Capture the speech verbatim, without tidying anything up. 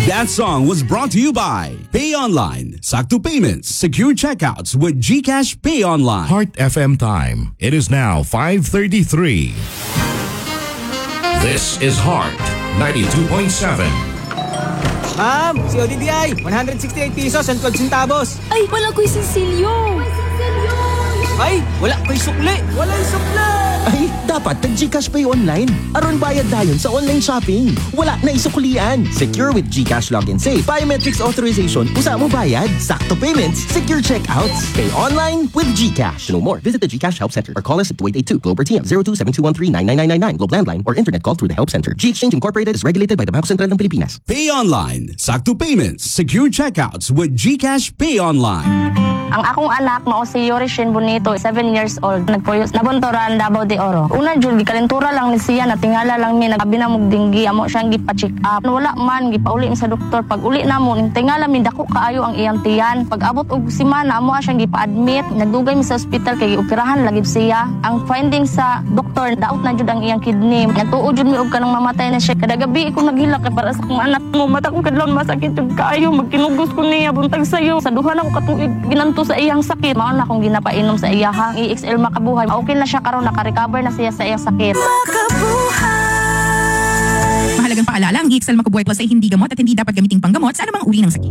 That song was brought to you by Pay Online, Sakto Payments, secure checkouts with GCash Pay Online. Heart F M time. It is now five thirty-three. This is Heart ninety-two point seven. Ma'am, si O D D I, one hundred sixty-eight pesos and twelve centavos. Ay, wala ko'y sinsilyo. Ay, wala ko'y sukli. Walang sukli. Ay, dapat nag-GCash Pay Online. Aron bayad dayon sa online shopping. Wala na isuklian. Secure with GCash Login Safe. Biometrics authorization. Usa mo bayad. Sakto payments. Secure checkouts. Pay online with GCash. To know more, visit the GCash Help Center or call us at two eight eight two Globe R T M zero two seven two one three nine nine nine nine nine Globe Landline or internet call through the Help Center. G-Exchange Incorporated is regulated by the Bangko Sentral ng Pilipinas. Pay Online, Sakto Payments, secure checkouts with GCash Pay Online. Ang akong anak mao si Yorishin Bonito, seven years old. Nagpuyos nabuntoran Davao de Oro. Una jud gikalentura lang ni siya, natingala lang mi nagabi na mog dinggi, amo siyang gipa-check up. Wala man gipauli mi sa doktor. Pag uli namo ning tingala mi dako kaayo ang iyang tiyan. Pag abot og semana amo siyang gipa-admit. Nagdugay mi sa ospital kay gioperahan lagib siya. Ang finding sa doktor, daot na jud ang iyang kidney. Nagtuo jud mi og kanang mamatay na siya. Kada gabi ko naghilak kay para sa akong anak mo. Mata ko kadlawon masakit jud kaayo, magkinugos ko niya buntag sayo. Sa duha na ko katuig ginanto sa iyang sakit. Mao na akong ginapainom sa iya hang E X L Makabuhay. Okay na siya karon, naka-recover na siya sa iyang sakit. Mahalagang paalala, ang E X L Makabuhay Plus ay hindi gamot at hindi dapat gamiting panggamot sa anumang uri ng sakit.